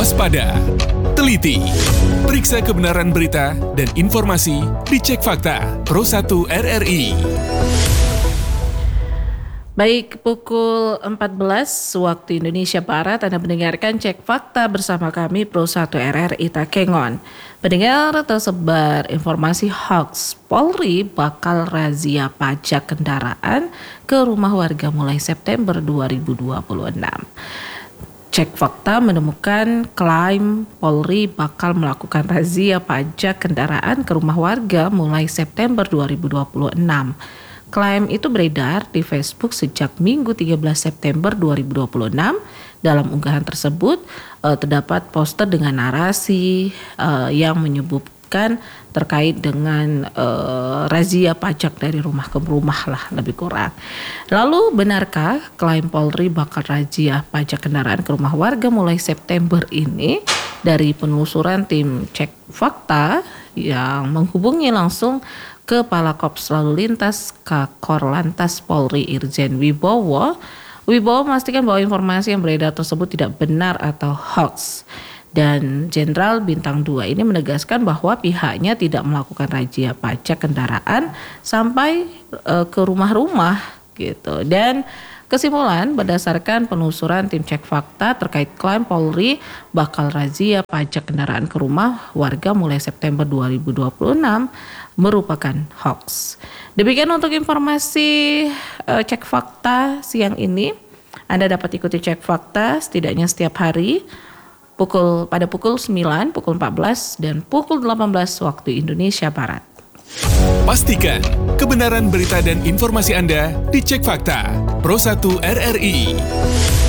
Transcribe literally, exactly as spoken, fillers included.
waspada, teliti, periksa kebenaran berita dan informasi di Cek Fakta Pro satu R R I. Baik, pukul empat belas waktu Indonesia Barat, Anda mendengarkan Cek Fakta bersama kami Pro satu R R I Takengon. Pendengar, tersebar informasi hoax Polri bakal razia pajak kendaraan ke rumah warga mulai September dua ribu dua puluh enam. Cek Fakta menemukan klaim Polri bakal melakukan razia pajak kendaraan ke rumah warga mulai September dua ribu dua puluh enam. Klaim itu beredar di Facebook sejak Minggu tiga belas September dua ribu dua puluh enam. Dalam unggahan tersebut uh, terdapat poster dengan narasi uh, yang menyebutkan terkait dengan uh, razia pajak dari rumah ke rumah lah lebih kurang. Lalu benarkah klaim Polri bakal razia pajak kendaraan ke rumah warga mulai September ini? Dari penelusuran tim Cek Fakta yang menghubungi langsung Kepala Korps Lalu Lintas Kakor Lantas Polri Irjen Wibowo, Wibowo memastikan bahwa informasi yang beredar tersebut tidak benar atau hoax. Dan Jenderal Bintang dua ini menegaskan bahwa pihaknya tidak melakukan razia pajak kendaraan sampai uh, ke rumah-rumah gitu. Dan kesimpulan berdasarkan penelusuran tim Cek Fakta terkait klaim Polri bakal razia pajak kendaraan ke rumah warga mulai September dua ribu dua puluh enam merupakan hoax. Demikian untuk informasi uh, Cek Fakta siang ini. Anda dapat ikuti Cek Fakta setidaknya setiap hari pukul pada pukul sembilan, pukul empat belas dan pukul delapan belas waktu Indonesia Barat. Pastikan kebenaran berita dan informasi Anda di Cek Fakta Pro satu R R I.